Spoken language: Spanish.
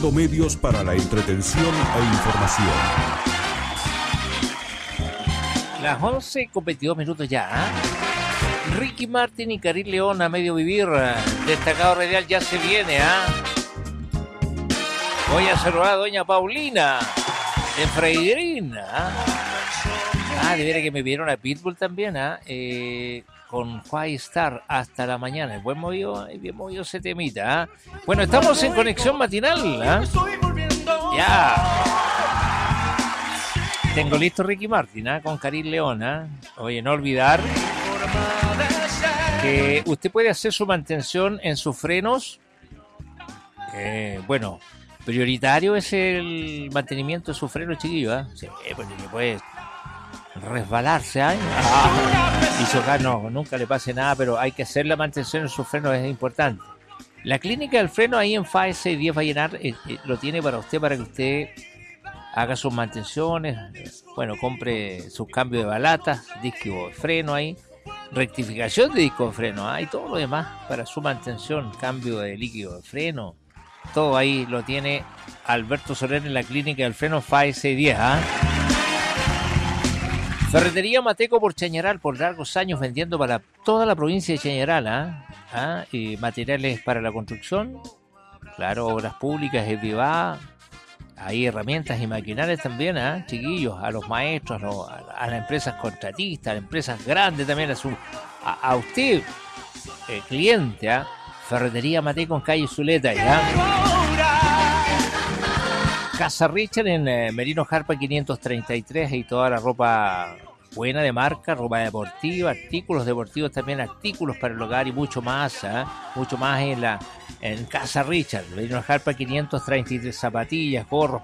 Medios para la entretención e información. Las 11:22 ya. Ricky Martin y Karim León a medio vivir. Destacado radial ya se viene. Voy a saludar a doña Paulina de Freidrín. De veras que me vieron a Pitbull también. Con White Star hasta la mañana. Bien movido ese temita. Bueno, estamos en conexión matinal. Ya. Tengo listo Ricky Martin con Karim León. Oye, no olvidar que usted puede hacer su mantención en sus frenos. Prioritario es el mantenimiento de sus frenos, chiquillos. Sí, porque puede resbalarse. Y chocar, no, nunca le pase nada, pero hay que hacer la mantención en sus frenos, es importante. La clínica del freno ahí en FAE 610 Vallenar lo tiene para usted, para que usted haga sus mantenciones, compre sus cambios de balatas, disco de freno ahí, rectificación de disco de freno, y todo lo demás para su mantención, cambio de líquido de freno, todo ahí lo tiene Alberto Soler en la clínica del freno FAE 610. Ferretería Mateco por Chañaral, por largos años vendiendo para toda la provincia de Chañaral, y materiales para la construcción, claro, obras públicas, privada. Hay herramientas y maquinarias también, chiquillos, a los maestros, a las empresas contratistas, a las empresas grandes también, a usted, cliente, Ferretería Mateco en calle Zuleta, Casa Richard en Merino Jarpa 533 y toda la ropa buena de marca, ropa deportiva, artículos deportivos también, artículos para el hogar y mucho más en Casa Richard, Merino Jarpa 533, zapatillas, gorros,